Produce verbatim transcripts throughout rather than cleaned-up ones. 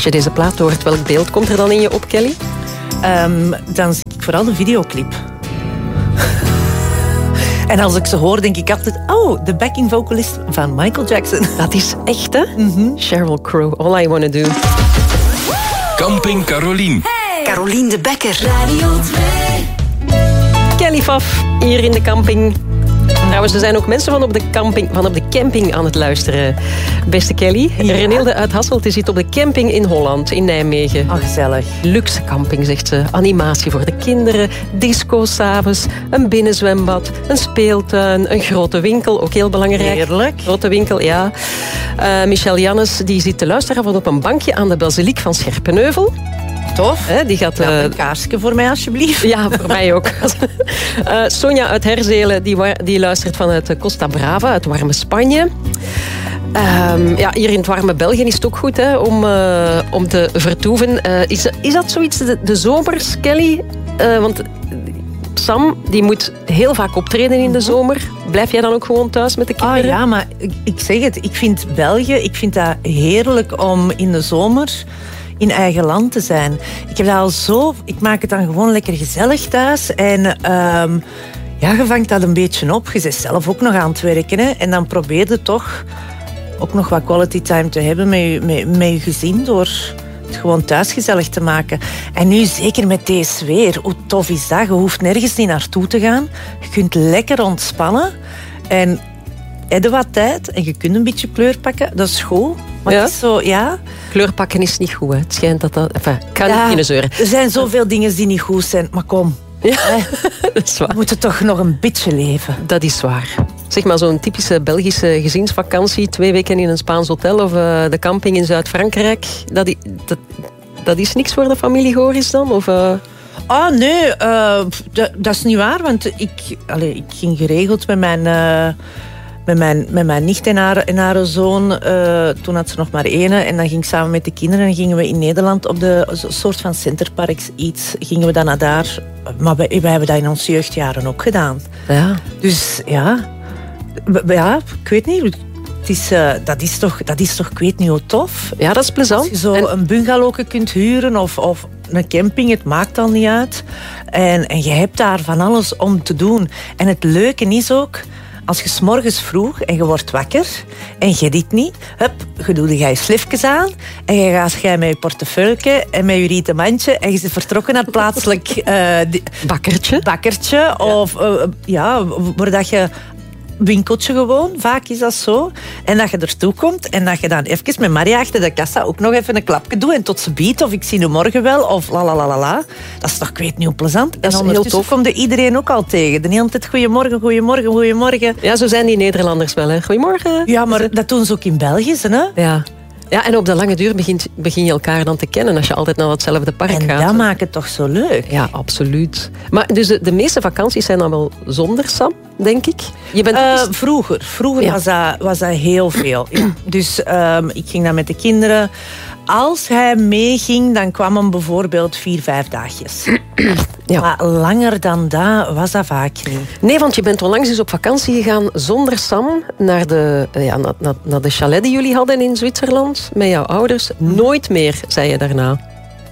je deze plaat hoort, welk beeld komt er dan in je op, Kelly? Um, dan zie ik vooral de videoclip. En als ik ze hoor, denk ik altijd... Oh, de backing vocalist van Michael Jackson. Dat is echt, hè? Mm-hmm. Sheryl Crow, All I Wanna Do. Camping Carolien. Hey. Carolien de Bekker. Radio twee. Kelly Faf, hier in de camping. Trouwens, er zijn ook mensen van op de camping, van op de camping aan het luisteren. Beste Kelly, ja. Renilde uit Hasselt zit op de camping in Holland, in Nijmegen. Oh, gezellig. Luxe camping, zegt ze. Animatie voor de kinderen, disco 's avonds, een binnenzwembad, een speeltuin, een grote winkel, ook heel belangrijk. Heerlijk. Grote winkel, ja. Uh, Michel Jannes die zit te luisteren van op een bankje aan de basiliek van Scherpenheuvel. Tof. He, die gaat, ja, uh, een kaarsje voor mij, alsjeblieft. Ja, voor mij ook. uh, Sonja uit Herzelen, die, die luistert vanuit Costa Brava, uit warme Spanje. Um, ja, hier in het warme België is het ook goed hè, om, uh, om te vertoeven. Uh, is, is dat zoiets, de, de zomers, Kelly? Uh, want Sam, die moet heel vaak optreden in de zomer. Blijf jij dan ook gewoon thuis met de kinderen? Ah ja, maar ik, ik zeg het, ik vind België, ik vind dat heerlijk om in de zomer... in eigen land te zijn. Ik heb dat al zo... Ik maak het dan gewoon lekker gezellig thuis. En um, ja, je vangt dat een beetje op. Je bent zelf ook nog aan het werken. Hè? En dan probeer je toch ook nog wat quality time te hebben met je, met, met je gezin door het gewoon thuis gezellig te maken. En nu zeker met deze weer. Hoe tof is dat? Je hoeft nergens niet naartoe te gaan. Je kunt lekker ontspannen. En heb je wat tijd en je kunt een beetje kleur pakken. Dat is goed. Maar ja? het is zo, ja... Kleurpakken is niet goed, hè. Het schijnt dat dat... Enfin, ik ga ja, niet in de zeuren. Er zijn zoveel dingen die niet goed zijn. Maar kom, ja, dat is waar. We moeten toch nog een beetje leven. Dat is waar. Zeg maar zo'n typische Belgische gezinsvakantie. Twee weken in een Spaans hotel of uh, de camping in Zuid-Frankrijk. Dat, dat, dat is niks voor de familie Goris dan? Of... Uh... Ah, nee, uh, dat, dat is niet waar. Want ik, allez, ik ging geregeld met mijn... Uh, Met mijn, met mijn nicht en haar, en haar zoon. Uh, toen had ze nog maar één. En dan ging ik samen met de kinderen. En gingen we in Nederland op de soort van centerparks iets. Gingen we dan naar daar. Maar wij, wij hebben dat in onze jeugdjaren ook gedaan. Ja. Dus ja. Ja, ik weet niet. Het is, uh, dat, is toch, dat is toch, ik weet niet hoe tof. Ja, dat is plezant. Als je zo en... een bungalowje kunt huren of, of een camping, het maakt al niet uit. En, en je hebt daar van alles om te doen. En het leuke is ook... Als je 's morgens vroeg en je wordt wakker en je dit niet, hup, je doet je slifjes aan en je gaat jij met je portefeuille en met je rieten mandje en je bent vertrokken naar het plaatselijk uh, bakkertje. bakkertje ja. Of uh, ja, waar dat je winkeltje gewoon, vaak is dat zo. En dat je ertoe komt en dat je dan even met Maria achter de kassa ook nog even een klapje doet en tot ze biedt of ik zie je morgen wel of la la la la la. Dat is toch, ik weet niet hoe plezant. Dat en ondertussen heel tof. Komt er iedereen ook al tegen. De hele tijd goeiemorgen, goeiemorgen, goeiemorgen. Ja, zo zijn die Nederlanders wel, hè. Goeiemorgen. Ja, maar dat doen ze ook in België, hè? Ja. Ja, en op de lange duur begint, begin je elkaar dan te kennen als je altijd naar hetzelfde park en gaat. En dat maakt het toch zo leuk. Ja, absoluut. Maar dus de, de meeste vakanties zijn dan wel zonder Sam, denk ik? Je bent uh, vroeger. Vroeger ja. was, dat, was dat heel veel. Ja. Dus um, ik ging dan met de kinderen. Als hij meeging, dan kwam hem bijvoorbeeld vier, vijf dagjes. Ja. Maar langer dan dat was dat vaak niet. Nee, want je bent onlangs eens op vakantie gegaan zonder Sam naar de, ja, naar, naar, naar de chalet die jullie hadden in Zwitserland met jouw ouders. Nooit meer, zei je daarna.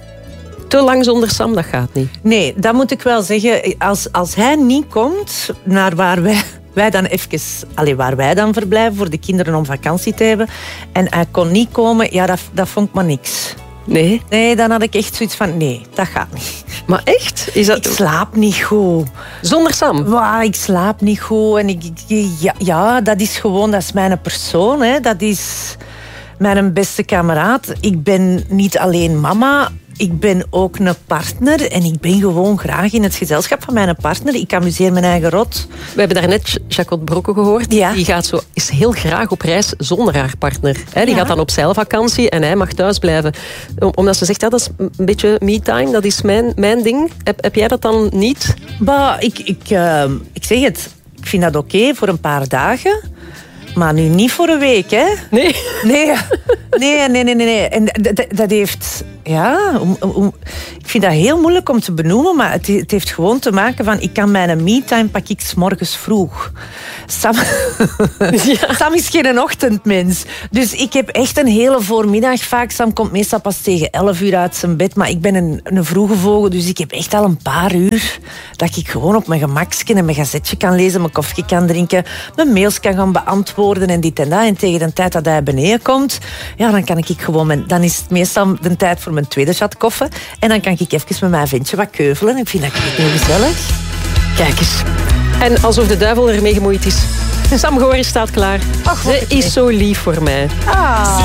Te lang zonder Sam, dat gaat niet. Nee, dat moet ik wel zeggen. Als, als hij niet komt naar waar wij... Wij dan even, allez, waar wij dan verblijven voor de kinderen om vakantie te hebben. En hij kon niet komen, ja, dat, dat vond ik maar niks. Nee? Nee, dan had ik echt zoiets van, nee, dat gaat niet. Maar echt? Is dat... Ik slaap niet goed. Zonder Sam? Wow, ik slaap niet goed. En ik, ja, ja, dat is gewoon, dat is mijn persoon. Hè. Dat is mijn beste kameraad. Ik ben niet alleen mama... Ik ben ook een partner en ik ben gewoon graag in het gezelschap van mijn partner. Ik amuseer mijn eigen rot. We hebben daarnet Jacquot Brokke gehoord. Ja. Die gaat zo, is heel graag op reis zonder haar partner. Die ja. gaat dan op zeilvakantie en hij mag thuis blijven. Omdat ze zegt, ja, dat is een beetje me-time, dat is mijn, mijn ding. Heb, heb jij dat dan niet? Bah, ik, ik, uh, ik zeg het, ik vind dat oké okay voor een paar dagen... Maar nu niet voor een week, hè? Nee. Nee, nee, nee, nee. nee. En dat, dat heeft... ja, om, om, ik vind dat heel moeilijk om te benoemen, maar het, het heeft gewoon te maken van, ik kan mijn me-time pak ik 's morgens vroeg. Sam, ja. Sam is geen ochtendmens. Dus ik heb echt een hele voormiddag vaak. Sam komt meestal pas tegen elf uur uit zijn bed, maar ik ben een, een vroege vogel, dus ik heb echt al een paar uur dat ik gewoon op mijn gemaksje en mijn gazetje kan lezen, mijn koffie kan drinken, mijn mails kan gaan beantwoorden en dit en dat. En tegen de tijd dat hij beneden komt, ja, dan kan ik gewoon mijn, dan is het meestal de tijd voor mijn tweede chat koffie. En dan kan ik even met mijn ventje wat keuvelen. Ik vind dat heel gezellig. Kijk eens. En alsof de duivel ermee gemoeid is. Sam Goris staat klaar. Ach, Ze is zo lief voor mij. Ah.